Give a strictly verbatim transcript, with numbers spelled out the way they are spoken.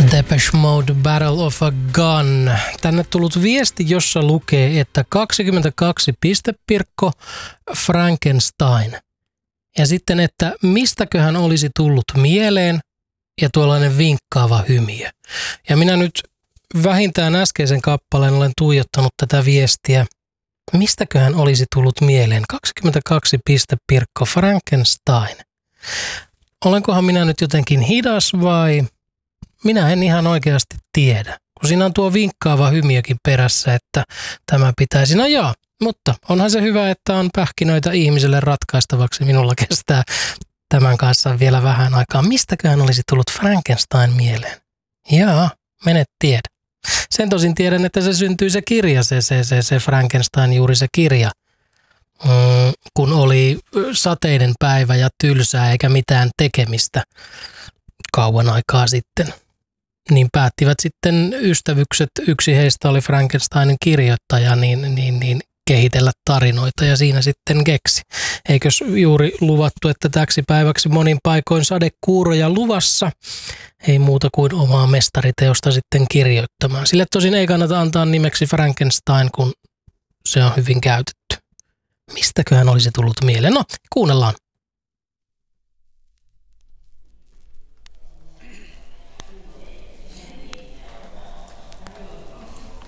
Depeche Mode, Battle of a Gun. Tänne tullut viesti, jossa lukee, että kaksikymmentäkaksi pistepirkko Frankenstein. Ja sitten, että mistäköhän olisi tullut mieleen ja tuollainen vinkkaava hymiö. Ja minä nyt vähintään äskeisen kappaleen olen tuijottanut tätä viestiä. Mistäköhän olisi tullut mieleen kaksikymmentäkaksi pistepirkko Frankenstein? Olenkohan minä nyt jotenkin hidas vai... Minä en ihan oikeasti tiedä, kun siinä on tuo vinkkaava hymiökin perässä, että tämä pitäisi. No joo, mutta onhan se hyvä, että on pähkinöitä ihmiselle ratkaistavaksi. Minulla kestää tämän kanssa vielä vähän aikaa. Mistäköhän olisi tullut Frankenstein mieleen? Jaa, menet tiedä. Sen tosin tiedän, että se syntyi se kirja, se, se, se, se Frankenstein, juuri se kirja, mm, kun oli sateinen päivä ja tylsää eikä mitään tekemistä kauan aikaa sitten. Niin päättivät sitten ystävykset, yksi heistä oli Frankensteinin kirjoittaja, niin, niin, niin kehitellä tarinoita ja siinä sitten keksi. Eikös juuri luvattu, että täksi päiväksi monin paikoin sadekuuroja luvassa, ei muuta kuin omaa mestariteosta sitten kirjoittamaan. Sille tosin ei kannata antaa nimeksi Frankenstein, kun se on hyvin käytetty. Mistäköhän olisi tullut mieleen? No, kuunnellaan.